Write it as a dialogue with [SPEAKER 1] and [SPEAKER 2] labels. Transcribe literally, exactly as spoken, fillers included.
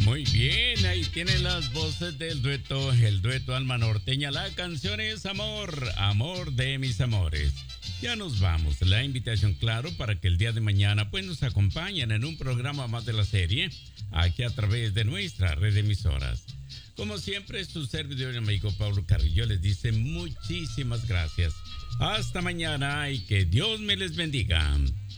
[SPEAKER 1] Muy bien, ahí tienen las voces del dueto, el dueto Alma Norteña. La canción es Amor, Amor de mis amores. Ya nos vamos. La invitación, claro, para que el día de mañana pues nos acompañen en un programa más de la serie, aquí a través de nuestra red de emisoras. Como siempre, su servidor y amigo Pablo Carrillo les dice muchísimas gracias. Hasta mañana y que Dios me les bendiga.